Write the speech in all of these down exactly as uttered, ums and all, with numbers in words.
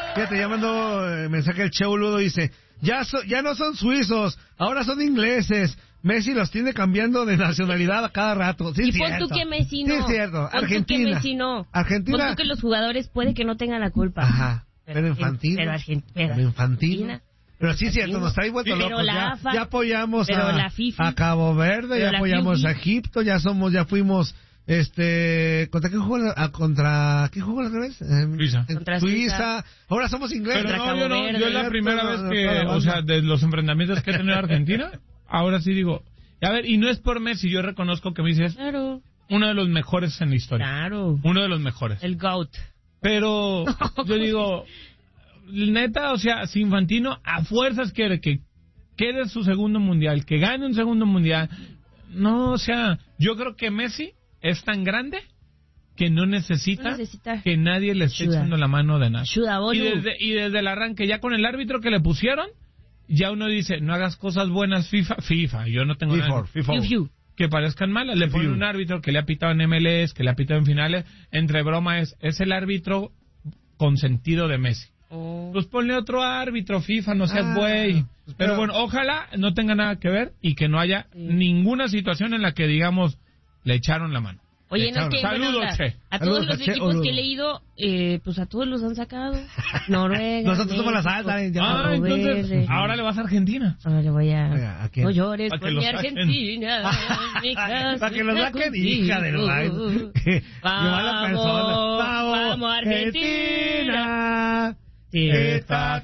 Fíjate, ya mandó eh, mensaje el Che Boludo, dice, ya, so, ya no son suizos, ahora son ingleses. Messi los tiene cambiando de nacionalidad a cada rato. Sí, y es pon cierto. tú que Messi no. Sí, es cierto. Pon Argentina. tú que Messi no. Argentina. Pon tú que los jugadores puede que no tengan la culpa. Ajá. Pero, pero Infantino. Pero, Argent pero, pero Infantino. Pero sí es cierto, nos trae vuelto pero locos. La Ya, AFA, ya apoyamos pero a, la FIFA, a Cabo Verde, pero ya la apoyamos FIFA. a Egipto, ya somos, ya fuimos, este, ¿contra qué jugó? La, a, contra, ¿qué jugó la otra vez? En, Suiza. En Contra Suiza. Suiza. Ahora somos ingleses. Pero no, Cabo yo no, Verde. yo es la primera Toda- vez toda que, la o banda. sea, de los enfrentamientos que he tenido Argentina, ahora sí digo, a ver, y no es por Messi, yo reconozco que Messi es Claro, uno de los mejores en la historia. claro. Uno de los mejores. El GOAT. Pero yo digo, neta, o sea, si Infantino a fuerzas quiere que quede su segundo mundial, que gane un segundo mundial, no, o sea, yo creo que Messi es tan grande que no necesita, No necesita que nadie le esté ayuda. echando la mano de nada. Ayuda, boludo. Y desde, y desde el arranque, ya con el árbitro que le pusieron, ya uno dice, no hagas cosas buenas FIFA, FIFA, yo no tengo FIFA, nada FIFA. Fiu, fiu. que parezcan malas. Le ponen un árbitro que le ha pitado en M L S, que le ha pitado en finales, entre broma es, es el árbitro consentido de Messi. Oh. Pues ponle otro árbitro, FIFA, no seas Ah, güey. pues, Pero pero- bueno, ojalá no tenga nada que ver y que no haya Sí. ninguna situación en la que, digamos, le echaron la mano. Oye, no es que, Saludos, bueno, Che. a Saludos todos los a Che equipos Oludo. que he leído, eh, pues a todos los han sacado. Noruega, Nosotros somos la México, salsa, eh, ya. Ah, Cabo entonces, Verde. ahora le vas a Argentina. Ahora le voy a... Oiga, ¿a quién? No llores Pa' que por lo mi saquen. Argentina, mi casa Para que lo está saquen, contigo. hija del baile. Qué mala persona. Vamos, vamos, Argentina. Sí. Esta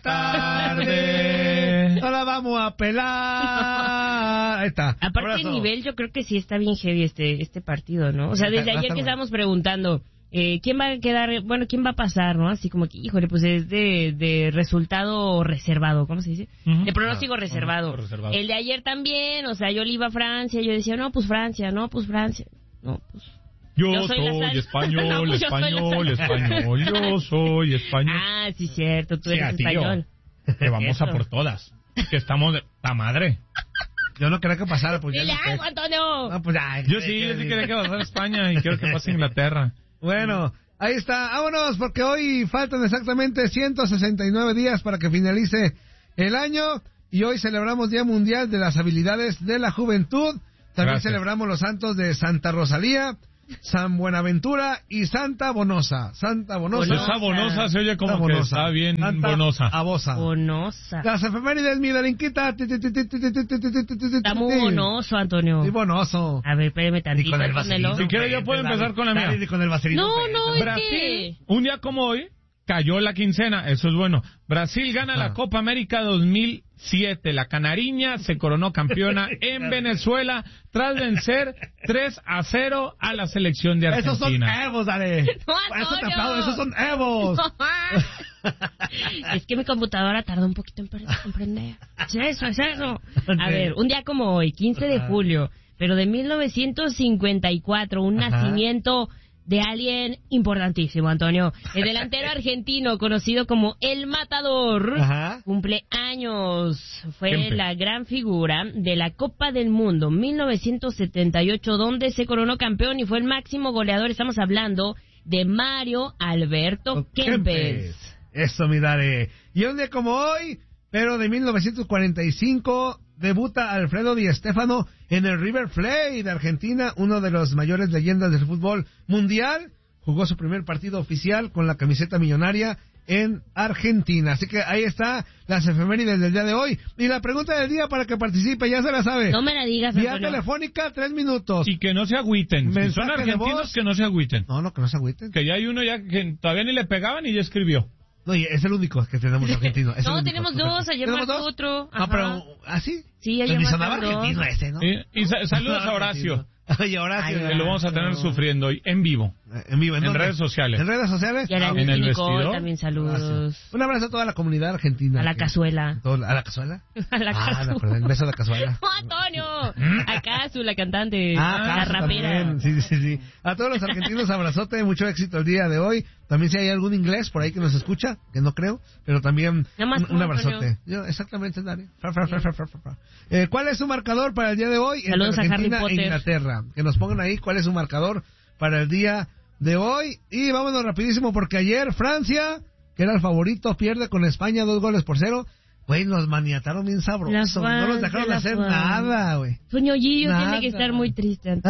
tarde no la vamos a pelar. Ahí está. Aparte Abrazo. el nivel, yo creo que sí está bien heavy este este partido, ¿no? O sea, desde Va a ayer estar que bueno. estábamos preguntando, eh, ¿quién va a quedar, bueno, quién va a pasar, ¿no? Así como que, híjole, pues es de, de resultado reservado, ¿cómo se dice? Ujú. De pronóstico Ah, reservado. pronóstico reservado. El de ayer también, o sea, yo le iba a Francia, yo decía, no, pues Francia, no, pues Francia. No, pues... Yo, Yo soy soy, la sal- español, No, pues yo soy la español, sal- español, yo soy español. Ah, sí, cierto, tú Sí, eres a ti, yo. español. Que vamos a Eso. por todas. Que estamos de la madre. Yo no quería que pasara, pues ya ¡Dile no sé. algo, Antonio! No, pues, ay, Yo sí, yo sí quería que pasara España y quiero que pase Inglaterra. Bueno, ahí está. Vámonos, porque hoy faltan exactamente ciento sesenta y nueve días para que finalice el año. Y hoy celebramos Día Mundial de las Habilidades de la Juventud. También Gracias. celebramos los santos de Santa Rosalía, San Buenaventura y Santa Bonosa. Santa Bonosa. Bonosa. Esa bonosa se oye como Santa que Bonosa. está bien Santa bonosa. Abosa. Bonosa. Las efemérides, mi Darinquita. Está muy bonoso, Antonio. Sí, bonoso. A ver, espérame tantito. Y con el pónmelo. vaselino. Si quieres, yo puedo empezar con la mía. Dale, con el vaselino. No, no, es Brasil, que... un día como hoy, cayó la quincena, eso es bueno. Brasil gana Ajá. la Copa América dos mil siete. La canariña se coronó campeona en Venezuela tras vencer tres a cero a la selección de Esos son Argentina. evos, dale. No, Eso te Antonio. aplaudo, esos son evos. Es que mi computadora tarda un poquito en, pre- en prender. Es eso, es eso. Ok. A ver, un día como hoy, quince de Ajá. julio, pero de mil novecientos cincuenta y cuatro, un Ajá. nacimiento de alguien importantísimo, Antonio. El delantero argentino, conocido como El Matador, Ajá. cumple años. Fue Siempre. la gran figura de la Copa del Mundo mil novecientos setenta y ocho, donde se coronó campeón y fue el máximo goleador. Estamos hablando de Mario Alberto Kempes. Eso, mi Dare. Y un día como hoy, pero de mil novecientos cuarenta y cinco, debuta Alfredo Di Stéfano en el River Plate de Argentina, uno de los mayores leyendas del fútbol mundial. Jugó su primer partido oficial con la camiseta millonaria en Argentina. Así que ahí está las efemérides del día de hoy. Y la pregunta del día para que participe, ya se la sabe. No me la digas, Vía Antonio. telefónica, tres minutos. Y que no se agüiten. Si son Mensaje de argentinos, voz. que no se agüiten. No, no, que no se agüiten. Que ya hay uno ya que todavía ni le pegaban y ya escribió. No, y es el único que tenemos argentino. es el No, único. tenemos dos, ayer ¿Tenemos marcó dos? otro. Ah, Ajá. pero, ¿así? Sí, Pues ayer me sonaba marcaron argentino dos. ese, ¿no? Y, y sa- saludos a Horacio, Ay, Horacio. Ay, que lo vamos a tener no. sufriendo hoy en vivo. En vivo, ¿en, En dónde? redes sociales. ¿En redes sociales? Y a la Ah, en el Nicole vestidor. también saludos. Un abrazo a toda la comunidad argentina. A la que- cazuela. todo- ¿A la cazuela? A la Ah, cazuela. no, perdón, beso a la cazuela. ¡Oh, Antonio! A Casu, la cantante. Ah, la Casu rapera. también. Sí, sí, sí. A todos los argentinos, abrazote, mucho éxito el día de hoy. También si hay algún inglés por ahí que nos escucha, que no creo, pero también Nada más un, tú, un abrazote. Antonio. Yo, exactamente, Dani. Fra, fra, fra, fra, fra, fra, fra. Eh, ¿Cuál es su marcador para el día de hoy? Saludos a entre Harry Argentina e Potter. Inglaterra. Que nos pongan ahí cuál es su marcador para el día de hoy. Y vámonos rapidísimo porque ayer Francia que era el favorito, pierde con España dos goles por cero. Güey, nos maniataron bien sabrosos. No nos dejaron hacer nada, güey. Toño Gillo tiene que estar muy triste.